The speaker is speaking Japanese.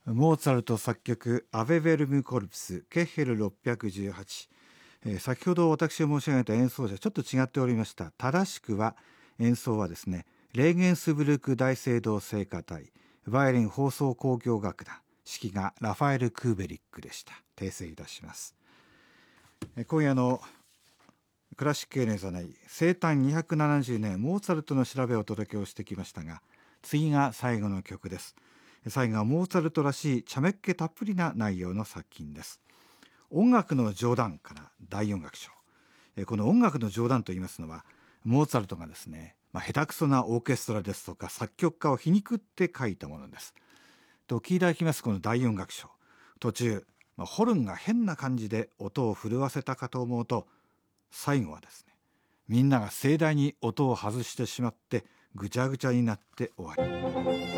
モーツァルト作曲アベベルムコルプスケッヘル618、先ほど私が申し上げた演奏者ちょっと違っておりました。正しくは演奏はですね、レーゲンスブルク大聖堂聖歌隊バイエルン放送交響楽団、指揮がラファエル・クーベリックでした。訂正いたします。今夜のクラシック映像内、生誕270年モーツァルトの調べをお届けをしてきましたが、次が最後の曲です。最後はモーツァルトらしい茶目っ気たっぷりな内容の作品です。音楽の冗談から第4楽章。この音楽の冗談といいますのは、モーツァルトがですね、下手くそなオーケストラですとか作曲家を皮肉って書いたものです。と聞いていただきます。この第4楽章途中、ホルンが変な感じで音を震わせたかと思うと、最後はですね、みんなが盛大に音を外してしまってぐちゃぐちゃになって終わり。